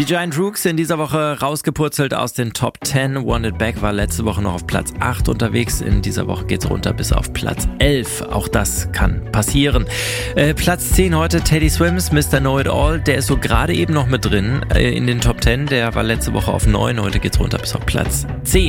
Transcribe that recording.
Die Giant Rooks in dieser Woche rausgepurzelt aus den Top 10. Want It Back war letzte Woche noch auf Platz 8 unterwegs. In dieser Woche geht's runter bis auf Platz 11. Auch das kann passieren. Platz 10 heute Teddy Swims, Mr. Know It All. Der ist so gerade eben noch mit drin in den Top 10. Der war letzte Woche auf 9. Heute geht's runter bis auf Platz 10.